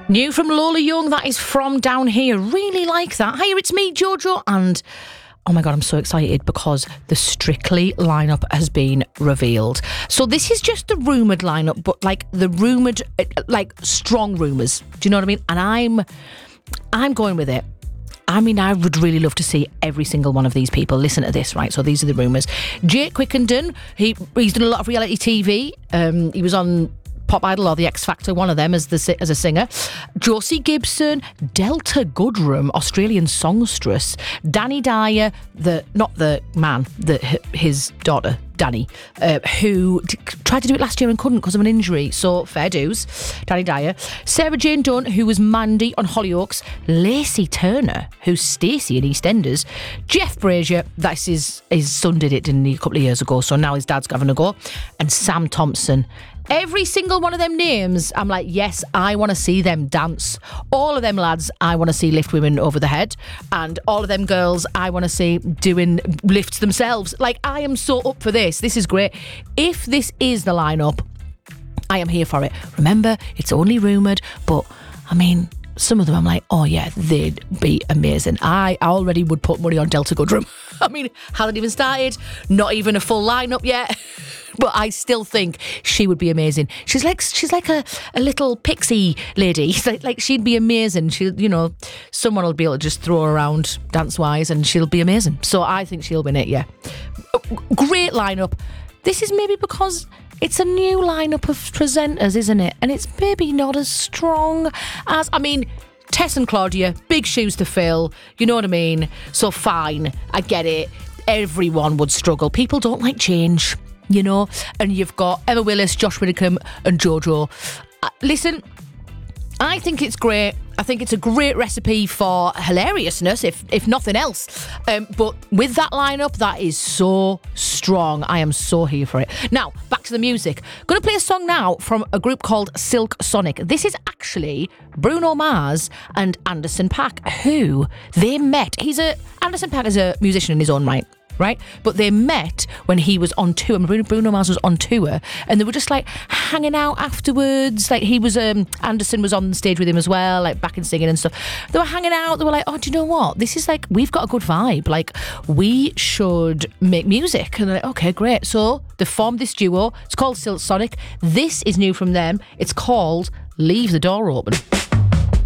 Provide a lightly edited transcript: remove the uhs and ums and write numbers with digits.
New from Lola Young, that is From Down Here. Really like that. Hiya, it's me, Jojo, and oh my God, I'm so excited because the Strictly lineup has been revealed. So this is just the rumoured lineup, but like the rumoured, like strong rumours. Do you know what I mean? And I'm going with it. I mean, I would really love to see every single one of these people. Listen to this, right? So these are the rumours. Jake Quickenden, he's done a lot of reality TV. He was on Pop Idol or The X Factor, one of them as a singer. Josie Gibson, Delta Goodrem, Australian songstress, Danny Dyer, his daughter, Danny, who tried to do it last year and couldn't because of an injury, so fair dues, Danny Dyer. Sarah Jane Dunn, who was Mandy on Hollyoaks. Lacey Turner, who's Stacey in EastEnders. Jeff Brazier, that's his son did it, didn't he, a couple of years ago, so now his dad's having a go. And Sam Thompson. Every single one of them names, I'm like, yes, I want to see them dance. All of them lads, I want to see lift women over the head. And all of them girls, I want to see doing lifts themselves. Like, I am so up for this. This is great. If this is the lineup, I am here for it. Remember, it's only rumoured, but I mean, some of them I'm like, oh yeah, they'd be amazing. I already would put money on Delta Goodrem. I mean, hasn't even started, not even a full lineup yet. But I still think she would be amazing. She's like a little pixie lady. Like she'd be amazing. Someone will be able to just throw her around dance-wise and she'll be amazing. So I think she'll win it, yeah. Great lineup. This is maybe because it's a new lineup of presenters, isn't it? And it's maybe not as strong as, I mean, Tess and Claudia, big shoes to fill. You know what I mean? So fine, I get it. Everyone would struggle. People don't like change. You know, and you've got Emma Willis, Josh Widdicombe and Jojo. Listen, I think it's great. I think it's a great recipe for hilariousness, if nothing else. But with that lineup, that is so strong. I am so here for it. Now, back to the music. Going to play a song now from a group called Silk Sonic. This is actually Bruno Mars and Anderson .Paak, who they met. Anderson .Paak is a musician in his own right? But they met when he was on tour. Bruno Mars was on tour and they were just like hanging out afterwards. Like he was, Anderson was on stage with him as well, like backing singing and stuff. They were hanging out. They were like, oh, do you know what? This is like, we've got a good vibe. Like we should make music. And they're like, okay, great. So they formed this duo. It's called Silk Sonic. This is new from them. It's called Leave the Door Open.